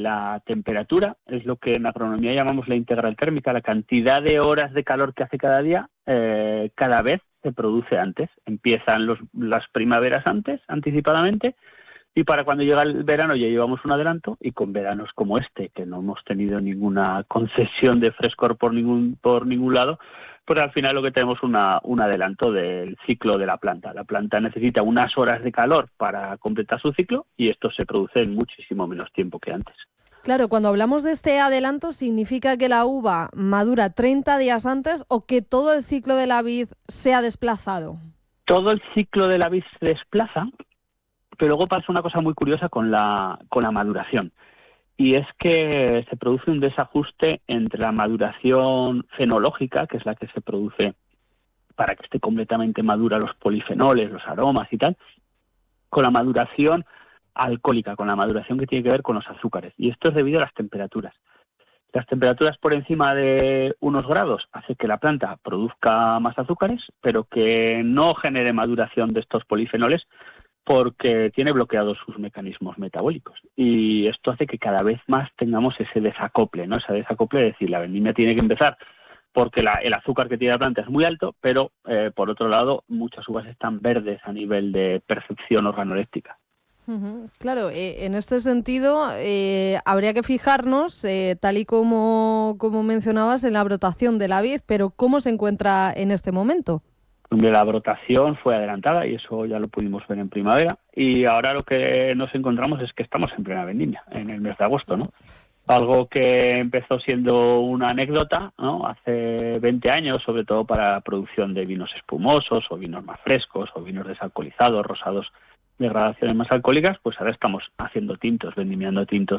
la temperatura, es lo que en agronomía llamamos la integral térmica, la cantidad de horas de calor que hace cada día, cada vez se produce antes. Empiezan las primaveras antes, anticipadamente, y para cuando llega el verano ya llevamos un adelanto, y con veranos como este, que no hemos tenido ninguna concesión de frescor por ningún lado, pues al final lo que tenemos es un adelanto del ciclo de la planta. La planta necesita unas horas de calor para completar su ciclo, y esto se produce en muchísimo menos tiempo que antes. Claro, cuando hablamos de este adelanto, ¿significa que la uva madura 30 días antes o que todo el ciclo de la vid se ha desplazado? Todo el ciclo de la vid se desplaza, pero luego pasa una cosa muy curiosa con la maduración. Y es que se produce un desajuste entre la maduración fenológica, que es la que se produce para que esté completamente madura los polifenoles, los aromas y tal, con la maduración alcohólica, con la maduración que tiene que ver con los azúcares. Y esto es debido a las temperaturas. Las temperaturas por encima de unos grados hace que la planta produzca más azúcares, pero que no genere maduración de estos polifenoles, porque tiene bloqueados sus mecanismos metabólicos. Y esto hace que cada vez más tengamos ese desacople, ¿no? Ese desacople de decir, la vendimia tiene que empezar porque el azúcar que tiene la planta es muy alto, pero por otro lado muchas uvas están verdes a nivel de percepción organoléptica. Claro, en este sentido habría que fijarnos, tal y como mencionabas, en la brotación de la vid, pero ¿cómo se encuentra en este momento? La brotación fue adelantada y eso ya lo pudimos ver en primavera, y ahora lo que nos encontramos es que estamos en plena vendimia, en el mes de agosto, ¿no? Algo que empezó siendo una anécdota, ¿no?, hace 20 años, sobre todo para la producción de vinos espumosos o vinos más frescos o vinos desalcoholizados, rosados de gradaciones más alcohólicas, pues ahora estamos haciendo tintos, vendimiando tintos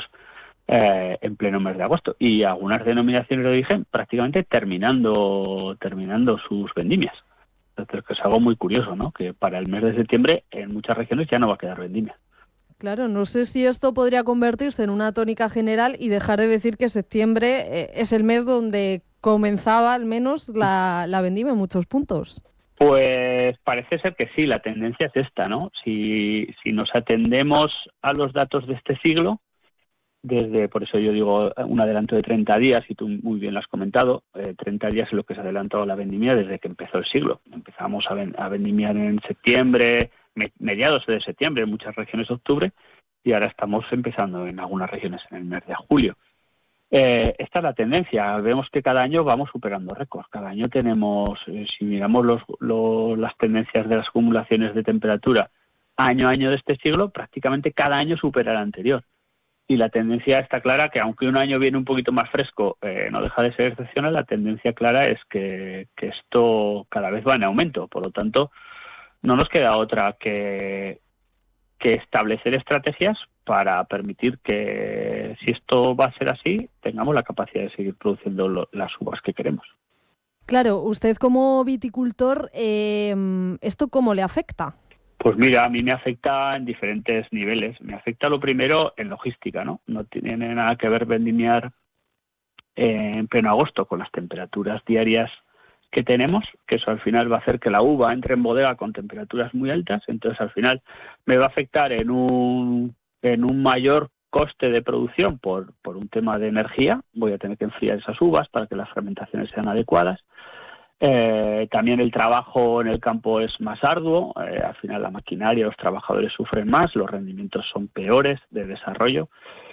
en pleno mes de agosto, y algunas denominaciones de origen prácticamente terminando sus vendimias. Entonces, que es algo muy curioso, ¿no?, que para el mes de septiembre en muchas regiones ya no va a quedar vendimia. Claro, no sé si esto podría convertirse en una tónica general y dejar de decir que septiembre es el mes donde comenzaba al menos la vendimia en muchos puntos. Pues parece ser que sí, la tendencia es esta, ¿no? Si nos atendemos a los datos de este siglo, por eso yo digo un adelanto de 30 días, y tú muy bien lo has comentado, 30 días es lo que se ha adelantado la vendimia desde que empezó el siglo. Empezamos a vendimiar en septiembre, mediados de septiembre, en muchas regiones octubre, y ahora estamos empezando en algunas regiones en el mes de julio. Esta es la tendencia. Vemos que cada año vamos superando récords. Cada año tenemos, si miramos las tendencias de las acumulaciones de temperatura año a año de este siglo, prácticamente cada año supera el anterior. Y la tendencia está clara, que aunque un año viene un poquito más fresco, no deja de ser excepcional. La tendencia clara es que esto cada vez va en aumento. Por lo tanto, no nos queda otra que establecer estrategias para permitir que, si esto va a ser así, tengamos la capacidad de seguir produciendo las uvas que queremos. Claro, usted como viticultor, ¿esto cómo le afecta? Pues mira, a mí me afecta en diferentes niveles. Me afecta lo primero en logística, ¿no? No tiene nada que ver vendimiar en pleno agosto con las temperaturas diarias que tenemos, que eso al final va a hacer que la uva entre en bodega con temperaturas muy altas. Entonces al final me va a afectar en un mayor coste de producción por un tema de energía. Voy a tener que enfriar esas uvas para que las fermentaciones sean adecuadas. También el trabajo en el campo es más arduo. Al final la maquinaria, los trabajadores sufren más, los rendimientos son peores de desarrollo.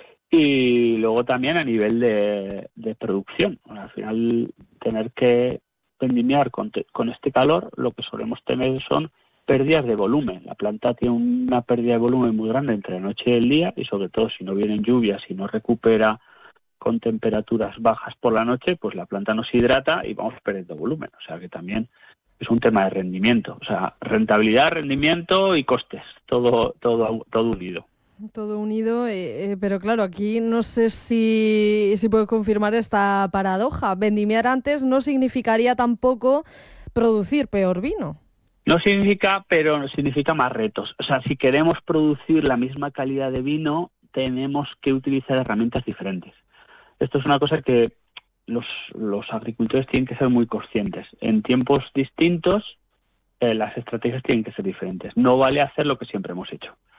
Y luego también a nivel de producción. Al final tener que vendimiar con este calor, lo que solemos tener son pérdidas de volumen. La planta tiene una pérdida de volumen muy grande entre la noche y el día, y sobre todo si no vienen lluvias, si no recupera con temperaturas bajas por la noche, pues la planta no se hidrata y vamos perdiendo volumen. O sea que también es un tema de rendimiento. O sea, rentabilidad, rendimiento y costes, todo unido. Todo unido, pero claro, aquí no sé si puedo confirmar esta paradoja. Vendimiar antes no significaría tampoco producir peor vino. No significa, pero significa más retos. O sea, si queremos producir la misma calidad de vino, tenemos que utilizar herramientas diferentes. Esto es una cosa que los agricultores tienen que ser muy conscientes. En tiempos distintos, las estrategias tienen que ser diferentes. No vale hacer lo que siempre hemos hecho.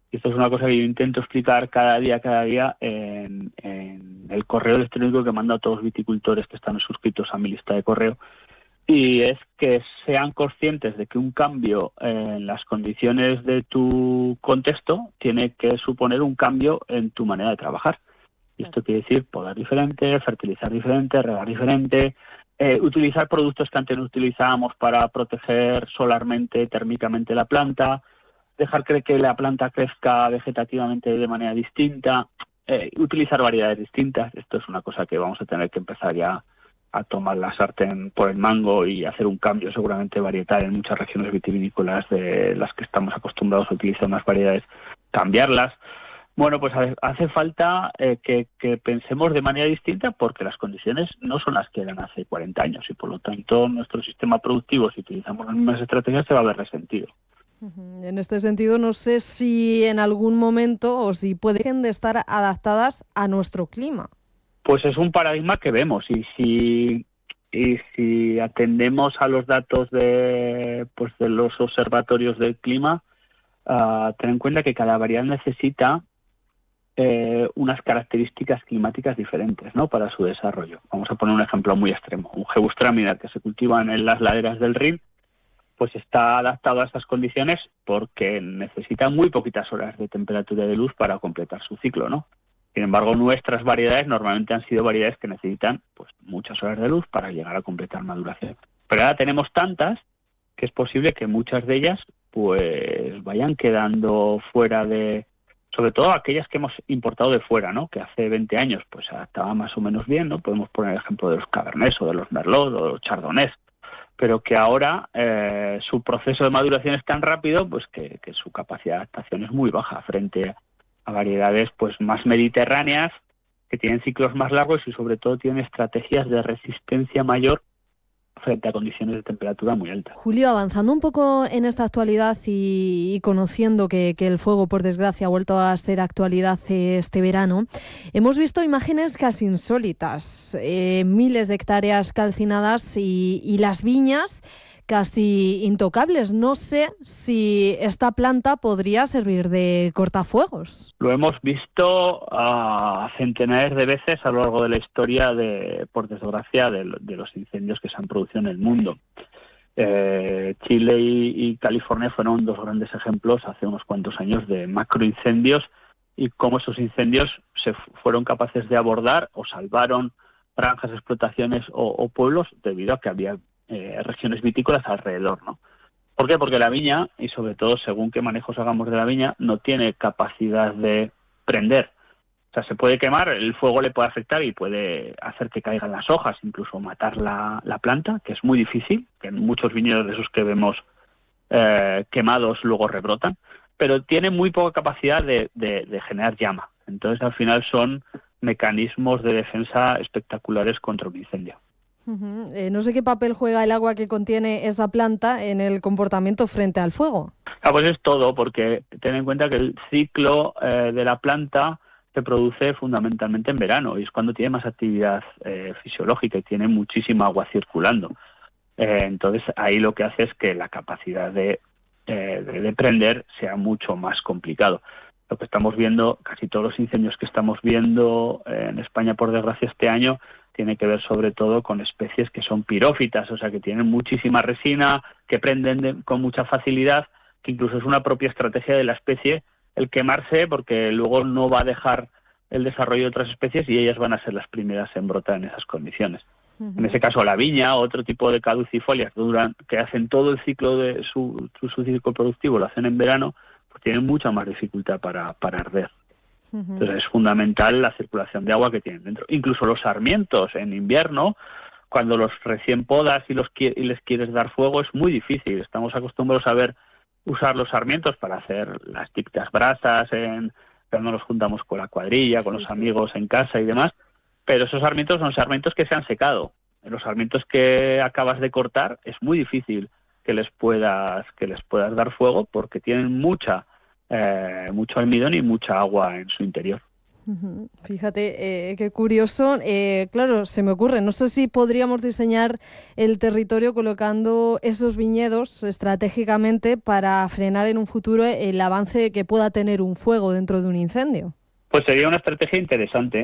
Y esto es una cosa que yo intento explicar cada día en el correo electrónico que mando a todos los viticultores que están suscritos a mi lista de correo. Y es que sean conscientes de que un cambio en las condiciones de tu contexto tiene que suponer un cambio en tu manera de trabajar. Y esto quiere decir podar diferente, fertilizar diferente, regar diferente, utilizar productos que antes no utilizábamos para proteger solarmente, térmicamente la planta, dejar que la planta crezca vegetativamente de manera distinta, utilizar variedades distintas. Esto es una cosa que vamos a tener que empezar ya a tomar la sartén por el mango y hacer un cambio seguramente varietal en muchas regiones vitivinícolas de las que estamos acostumbrados a utilizar unas variedades, cambiarlas. Bueno, pues hace falta que pensemos de manera distinta porque las condiciones no son las que eran hace 40 años y por lo tanto nuestro sistema productivo, si utilizamos las mismas estrategias, se va a ver resentido. En este sentido, no sé si en algún momento o si pueden de estar adaptadas a nuestro clima. Pues es un paradigma que vemos y si atendemos a los datos de los observatorios del clima, ten en cuenta que cada variedad necesita unas características climáticas diferentes, ¿no?, para su desarrollo. Vamos a poner un ejemplo muy extremo. Un Gewürztraminer que se cultiva en las laderas del Rin, pues está adaptado a estas condiciones porque necesita muy poquitas horas de temperatura y de luz para completar su ciclo, ¿no? Sin embargo, nuestras variedades normalmente han sido variedades que necesitan pues muchas horas de luz para llegar a completar maduración. Pero ahora tenemos tantas que es posible que muchas de ellas pues vayan quedando fuera de, sobre todo aquellas que hemos importado de fuera, ¿no?, que hace 20 años pues se adaptaban más o menos bien, ¿no? Podemos poner el ejemplo de los Cabernets o de los Merlot o de los Chardonnays, pero que ahora su proceso de maduración es tan rápido pues que su capacidad de adaptación es muy baja frente a variedades pues más mediterráneas que tienen ciclos más largos y sobre todo tienen estrategias de resistencia mayor frente a condiciones de temperatura muy altas. Julio, avanzando un poco en esta actualidad y conociendo que el fuego, por desgracia, ha vuelto a ser actualidad este verano, hemos visto imágenes casi insólitas, miles de hectáreas calcinadas y las viñas casi intocables. No sé si esta planta podría servir de cortafuegos. Lo hemos visto centenares de veces a lo largo de la historia, por desgracia, de los incendios que se han producido en el mundo. Chile y California fueron dos grandes ejemplos hace unos cuantos años de macroincendios y cómo esos incendios se fueron capaces de abordar o salvaron franjas, explotaciones o pueblos debido a que había regiones vitícolas alrededor, ¿no? ¿Por qué? Porque la viña, y sobre todo según qué manejos hagamos de la viña, no tiene capacidad de prender. O sea, se puede quemar, el fuego le puede afectar y puede hacer que caigan las hojas, incluso matar la planta, que es muy difícil, que en muchos viñedos de esos que vemos quemados luego rebrotan, pero tiene muy poca capacidad de generar llama. Entonces, al final son mecanismos de defensa espectaculares contra un incendio. No sé qué papel juega el agua que contiene esa planta en el comportamiento frente al fuego. Pues es todo, porque ten en cuenta que el ciclo de la planta se produce fundamentalmente en verano y es cuando tiene más actividad fisiológica y tiene muchísima agua circulando. Entonces ahí lo que hace es que la capacidad de prender sea mucho más complicado. Lo que estamos viendo, casi todos los incendios que estamos viendo en España, por desgracia, este año, tiene que ver sobre todo con especies que son pirófitas, o sea, que tienen muchísima resina, que prenden con mucha facilidad, que incluso es una propia estrategia de la especie el quemarse, porque luego no va a dejar el desarrollo de otras especies y ellas van a ser las primeras en brotar en esas condiciones. En ese caso, la viña o otro tipo de caducifolias que hacen todo el ciclo de su ciclo productivo, lo hacen en verano, pues tienen mucha más dificultad para arder. Entonces es fundamental la circulación de agua que tienen dentro. Incluso los sarmientos en invierno, cuando los recién podas y les quieres dar fuego, es muy difícil. Estamos acostumbrados a usar los sarmientos para hacer las típicas brasas cuando nos juntamos con la cuadrilla, con los amigos en casa y demás, pero esos sarmientos son sarmientos que se han secado. Los sarmientos que acabas de cortar es muy difícil que les puedas dar fuego porque tienen mucho almidón y mucha agua en su interior. Fíjate, qué curioso. Claro, se me ocurre, no sé si podríamos diseñar el territorio colocando esos viñedos estratégicamente para frenar en un futuro el avance que pueda tener un fuego dentro de un incendio. Pues sería una estrategia interesante.